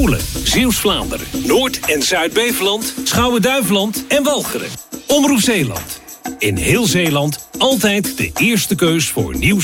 Goorlen, Zeeuws-Vlaanderen, Noord- en Zuid-Beveland, Schouwen-Duiveland en Walcheren. Omroep Zeeland. In heel Zeeland altijd de eerste keus voor nieuws